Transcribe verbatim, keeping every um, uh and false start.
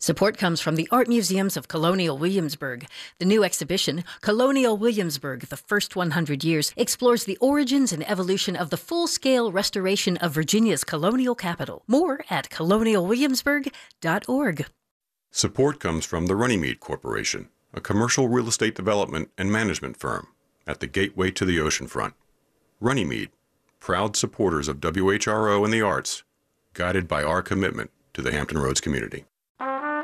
Support comes from the Art Museums of Colonial Williamsburg. The new exhibition, Colonial Williamsburg, the First one hundred Years, explores the origins and evolution of the full-scale restoration of Virginia's colonial capital. More at colonial williamsburg dot org. Support comes from the Runnymede Corporation, a commercial real estate development and management firm at the gateway to the oceanfront. Runnymede, proud supporters of W H R O and the arts, guided by our commitment to the Hampton Roads community.